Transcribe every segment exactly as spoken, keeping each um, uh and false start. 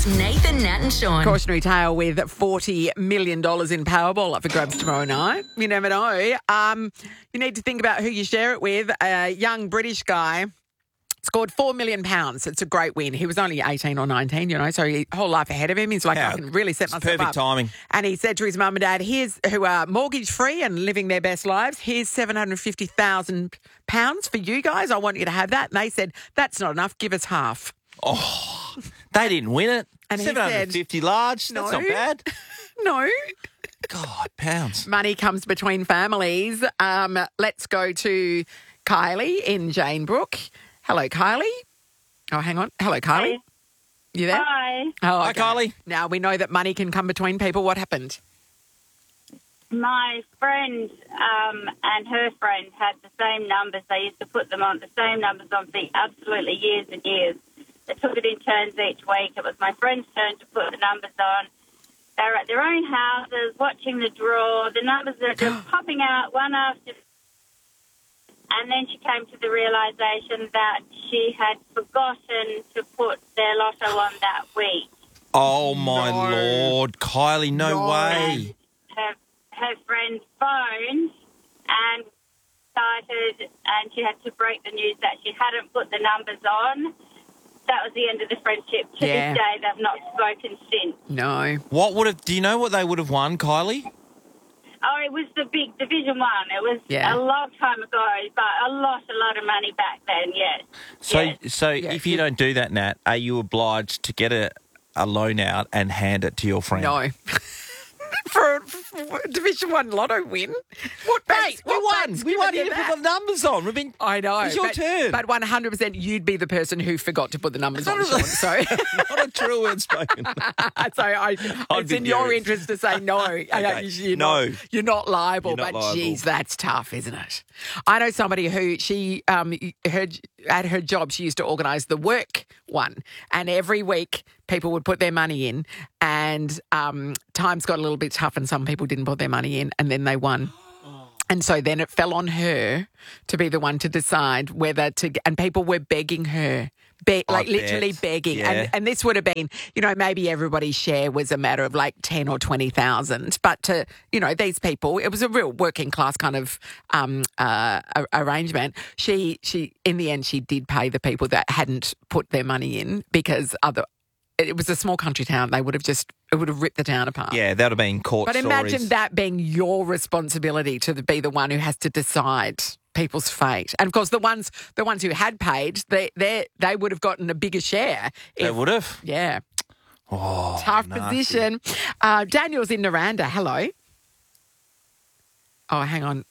It's Nathan, Nat and Sean. Cautionary tale with forty million dollars in Powerball up for grabs tomorrow night. You never know. Um, you need to think about who you share it with. A young British guy scored four million pounds. It's a great win. He was only eighteen or nineteen, you know, so he whole life ahead of him. He's like, Yeah, I can really set it's myself perfect up. timing. And he said to his mum and dad, here's who are mortgage-free and living their best lives. Here's seven hundred fifty thousand pounds for you guys. I want you to have that. And they said, that's not enough. Give us half. Oh, they didn't win it. And he seven hundred fifty said, large. That's no. not bad. No. God, pounds. Money comes between families. Um, let's go to Kylie in Janebrook. Hello, Kylie. Oh, hang on. Hello, Kylie. Hi. You there? Hi. Oh, Hi, okay. Kylie. Now, we know that money can come between people. What happened? My friend um, and her friend had the same numbers. They used to put them on the same numbers on for absolutely years and years. They took it in turns each week. It was my friend's turn to put the numbers on. They were at their own houses, watching the draw. The numbers are just popping out one after. And then she came to the realisation that she had forgotten to put their lotto on that week. Oh, my No. Lord. Kylie, no, No. way. Her, her friend phoned and started, and she had to break the news that she hadn't put the numbers on. That was the end of the friendship. To Yeah. this day, they've not spoken since. No. What would have, do you know what they would have won, Kylie? Oh, it was the big Division One. It was Yeah. a long time ago, but a lot, a lot of money back then, yes. So, Yes. so Yeah. if you don't do that, Nat, are you obliged to get a, a loan out and hand it to your friend? No. for, for a Division One lotto win? What Mate, we what won. mate's We given won. you You didn't that? put the numbers on. We've been. I know. It's your but, turn. But one hundred percent you'd be the person who forgot to put the numbers on, Sean. So, Not a true word spoken. so I, it's be in your furious. interest to say no. okay. You're No. Not, you're not liable. You're not but, liable. geez, that's tough, isn't it? I know somebody who she, um, her, at her job, she used to organise the work one. And every week people would put their money in and um, times got a little bit tough and some people didn't put their money in and then they won. And so then it fell on her to be the one to decide whether to, and people were begging her, be, I like literally bet. begging. Yeah. And, and this would have been, you know, maybe everybody's share was a matter of like ten or twenty thousand. But to, you know, these people, it was a real working class kind of um, uh, a- arrangement. She, she, in the end, she did pay the people that hadn't put their money in because other, it was a small country town. They would have just, it would have ripped the town apart. Yeah, that would have been court But stories. imagine that being your responsibility to be the one who has to decide people's fate. And of course, the ones the ones who had paid, they they they would have gotten a bigger share. They if- would have. Yeah, Oh, tough nasty. position. Uh, Daniel's in Naranda. Hello. Oh, hang on.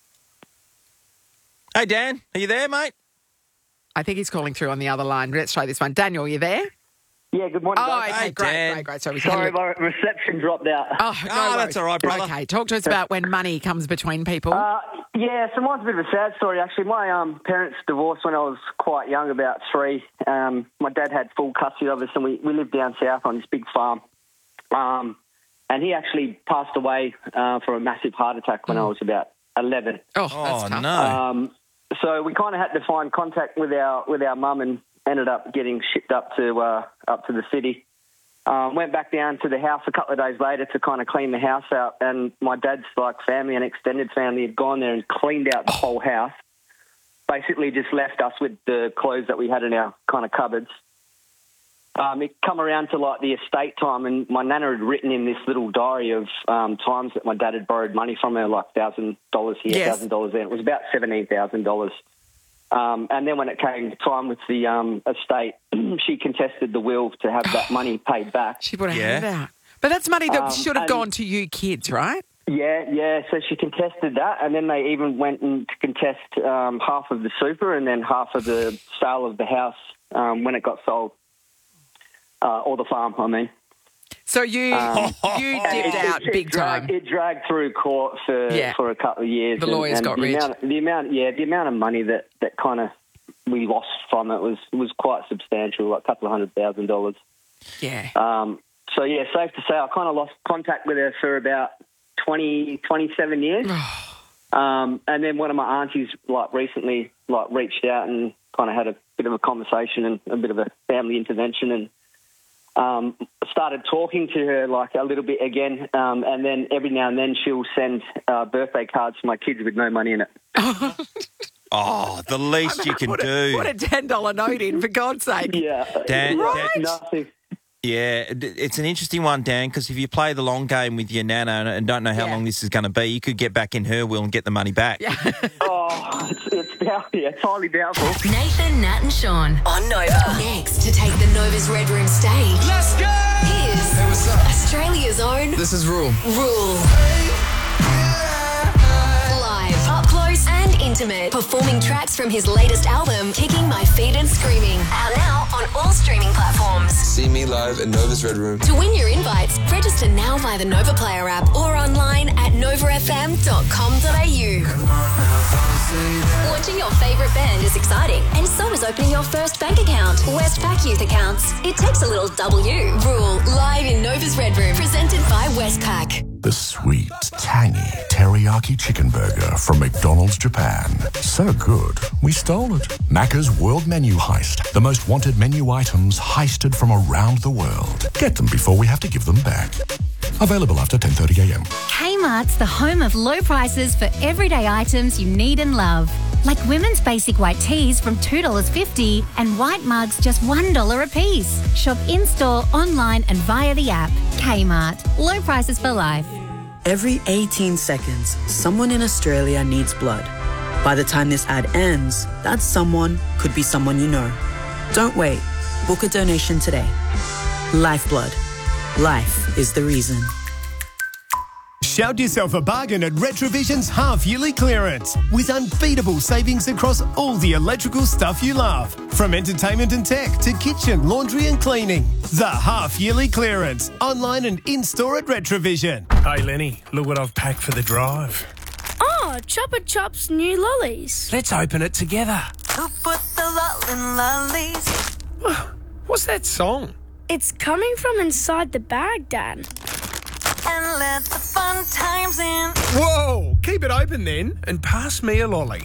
Hey, Dan, are you there, mate? I think he's calling through on the other line. Let's try this one. Daniel, you there? Yeah, good morning, Oh, guys. okay, Hey, great, Dan. great, great. Sorry, we Sorry, had a- my reception dropped out. Oh, no Oh, that's worries. all right, brother. Okay, talk to us about when money comes between people. Uh, yeah, so mine's a bit of a sad story, actually. My um, parents divorced when I was quite young, about three. Um, my dad had full custody of us, and we, we lived down south on this big farm. Um, and he actually passed away uh, from a massive heart attack when I was about eleven. oh, that's Oh, tough. no. Um, so we kind of had to find contact with our with our mum and ended up getting shipped up to uh, up to the city. Um, went back down to the house a couple of days later to kind of clean the house out, and my dad's like family and extended family had gone there and cleaned out the whole house. Basically, just left us with the clothes that we had in our kind of cupboards. Um, it come around to like the estate time, and my nana had written in this little diary of um, times that my dad had borrowed money from her, like thousand dollars here, Yes. thousand dollars there. It was about seventeen thousand dollars. Um, and then when it came time with the um, estate, she contested the will to have that money paid back. She would have Yeah. had it out. But that's money that Um, should have and- gone to you kids, right? Yeah, yeah. So she contested that, and then they even went in to contest um, half of the super and then half of the sale of the house um, when it got sold, uh, or the farm. I mean, So you Um, you And dipped it- out it, big it dragged, time. It dragged through court for Yeah. for a couple of years. The lawyers got the rich. Amount, the amount, yeah, the amount of money that, that kind of we lost from it was was quite substantial, like a couple of hundred thousand dollars. Yeah. Um, so yeah, safe to say, I kind of lost contact with her for about twenty, twenty-seven years. um, and then one of my aunties, like recently, like reached out and kind of had a bit of a conversation and a bit of a family intervention, and um, started talking to her like a little bit again, um, and then every now and then she'll send uh, birthday cards to my kids with no money in it. Oh, the least you can put do. A, put a ten dollar note in, for God's sake. Yeah, Dan, Right? Dan- nothing. Yeah, it- it's an interesting one, Dan, because if you play the long game with your nana and- and don't know how Yeah. long this is going to be, you could get back in her will and get the money back. Yeah. Oh, it's, it's doubt, yeah, it's highly doubtful. Nathan, Nat and Sean on Nova. Next to take the Nova's Red Room stage. Let's go! Here's hey, what's up? Australia's own This is Rule. Rule. Live, up close and intimate, performing tracks from his latest album, Kicking My Feet and Screaming. Out now on all streaming platforms. See me live at Nova's Red Room. To win your invites, register now via the Nova Player app or online at nova f m dot com dot a u. Watching your favourite band is exciting, and so is opening your first bank account. Westpac Youth Accounts. It takes a little W. Rule, live in Nova's Red Room, presented by Westpac. The sweet, tangy teriyaki chicken burger from McDonald's Japan. So good, we stole it. Macca's World Menu Heist. The most wanted menu items heisted from around the world. Get them before we have to give them back. Available after ten thirty a m. Kmart's the home of low prices for everyday items you need and love. Like women's basic white tees from two dollars fifty and white mugs just one dollar a piece. Shop in-store, online and via the app. Kmart. Low prices for life. Every eighteen seconds, someone in Australia needs blood. By the time this ad ends, that someone could be someone you know. Don't wait. Book a donation today. Lifeblood. Life is the reason. Shout yourself a bargain at Retrovision's half-yearly clearance with unbeatable savings across all the electrical stuff you love. From entertainment and tech to kitchen, laundry and cleaning. The half-yearly clearance. Online and in-store at Retrovision. Hey Lenny, look what I've packed for the drive. Oh, Chopper Chop's new lollies. Let's open it together. Who put the lollin' lollies? What's that song? It's coming from inside the bag, Dad. And let the fun times in. Whoa! Keep it open then and pass me a lolly.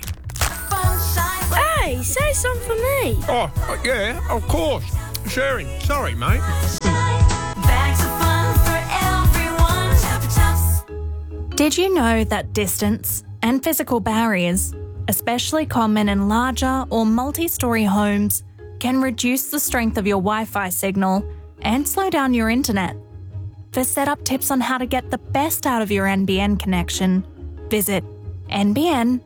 Hey, say something for me. Oh, uh, yeah, of course. Sharing. Sorry, mate. Bags of fun for everyone. Chopper Chops. Did you know that distance and physical barriers, especially common in larger or multi-storey homes, can reduce the strength of your Wi-Fi signal and slow down your internet? For setup tips on how to get the best out of your N B N connection, visit nbn.com.au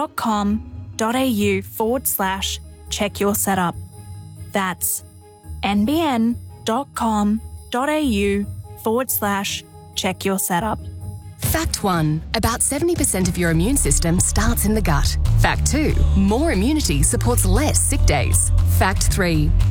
forward slash check your setup. That's nbn.com.au forward slash check your setup. Fact one, about seventy percent of your immune system starts in the gut. Fact two, more immunity supports less sick days. Fact three,